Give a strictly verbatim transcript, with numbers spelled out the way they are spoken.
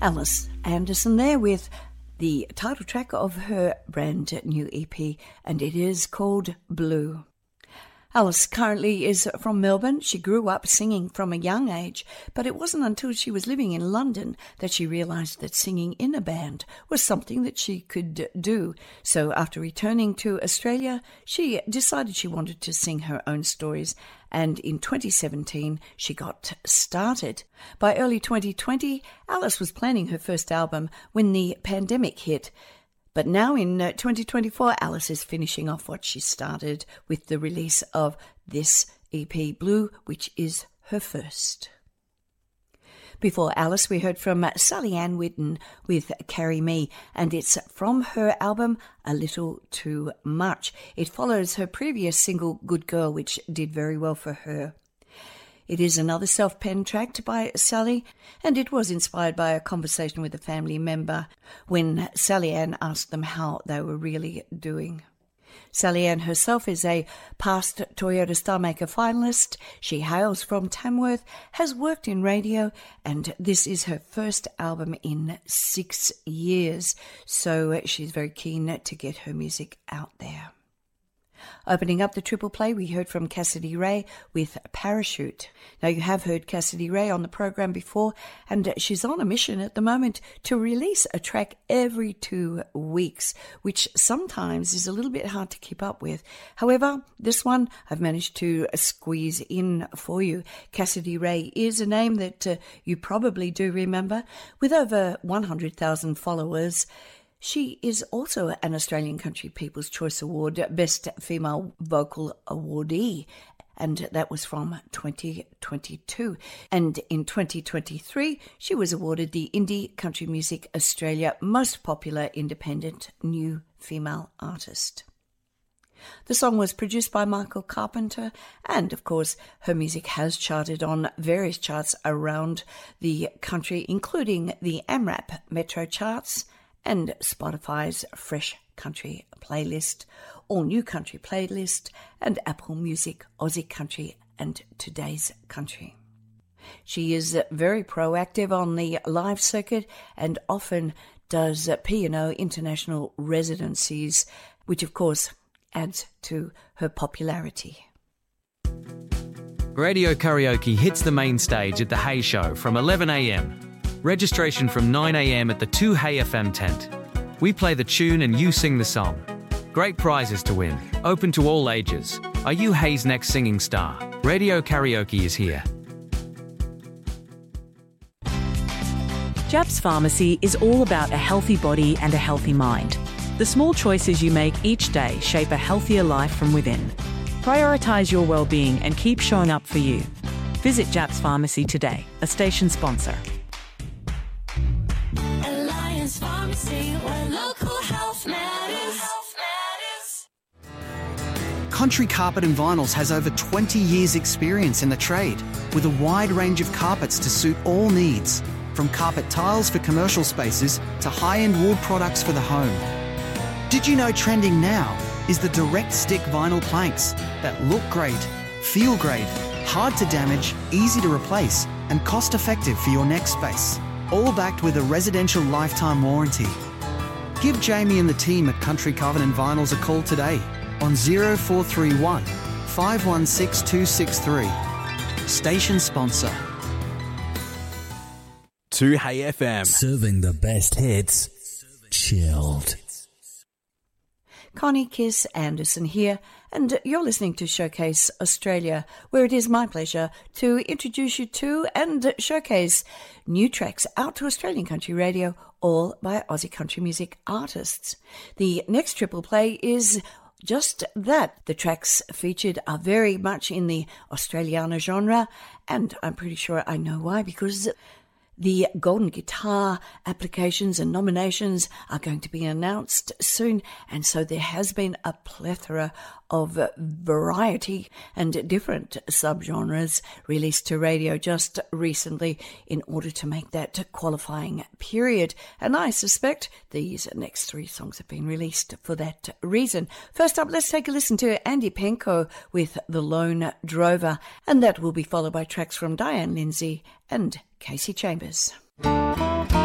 Alice Anderson there with the title track of her brand new E P, and it is called Blue. Alice currently is from Melbourne. She grew up singing from a young age, but it wasn't until she was living in London that she realised that singing in a band was something that she could do. So after returning to Australia, she decided she wanted to sing her own stories, and in twenty seventeen she got started. By early twenty twenty, Alice was planning her first album when the pandemic hit. But now in uh, twenty twenty-four, Alice is finishing off what she started with the release of this E P, Blue, which is her first. Before Alice, we heard from Sally Ann Whitten with Carry Me, and it's from her album A Little Too Much. It follows her previous single, Good Girl, which did very well for her. It is another self-penned track by Sally, and it was inspired by a conversation with a family member when Sally Ann asked them how they were really doing. Sally Ann herself is a past Toyota Star Maker finalist. She hails from Tamworth, has worked in radio, and this is her first album in six years, so she's very keen to get her music out there. Opening up the triple play, we heard from Cassidy Ray with Parachute. Now, you have heard Cassidy Ray on the program before, and she's on a mission at the moment to release a track every two weeks, which sometimes is a little bit hard to keep up with. However, this one I've managed to squeeze in for you. Cassidy Ray is a name that uh, you probably do remember. With over one hundred thousand followers, she is also an Australian Country People's Choice Award Best Female Vocal Awardee, and that was from twenty twenty-two. And in twenty twenty-three, she was awarded the Indie Country Music Australia Most Popular Independent New Female Artist. The song was produced by Michael Carpenter, and of course her music has charted on various charts around the country, including the AMRAP Metro charts and Spotify's Fresh Country playlist, All New Country playlist, and Apple Music Aussie Country and Today's Country. She is very proactive on the live circuit and often does P and O international residencies, which of course adds to her popularity. Radio karaoke hits the main stage at the Hay Show from eleven a.m. Registration from nine a.m. at the two Hay F M tent. We play the tune and you sing the song. Great prizes to win. Open to all ages. Are you Hay's next singing star? Radio karaoke is here. Japs Pharmacy is all about a healthy body and a healthy mind. The small choices you make each day shape a healthier life from within. Prioritise your well-being and keep showing up for you. Visit Japs Pharmacy today, a station sponsor. Alliance Pharmacy, where local health matters. Country Carpet and Vinyls has over twenty years experience in the trade, with a wide range of carpets to suit all needs, from carpet tiles for commercial spaces to high-end wood products for the home. Did you know trending now is the direct stick vinyl planks that look great, feel great, hard to damage, easy to replace, and cost-effective for your next space, all backed with a residential lifetime warranty. Give Jamie and the team at Country Carpet and Vinyls a call today on zero four three one, five one six, two six three. Station sponsor. two Hay F M. Serving the best hits, chilled. Connie Kiss Anderson here, and you're listening to Showcase Australia, where it is my pleasure to introduce you to and showcase new tracks out to Australian country radio, all by Aussie country music artists. The next triple play is just that. The tracks featured are very much in the Australiana genre, and I'm pretty sure I know why, because the Golden Guitar applications and nominations are going to be announced soon, and so there has been a plethora of variety and different subgenres released to radio just recently in order to make that qualifying period. And I suspect these next three songs have been released for that reason. First up, let's take a listen to Andy Penko with The Lone Drover, and that will be followed by tracks from Diane Lindsay and Casey Chambers.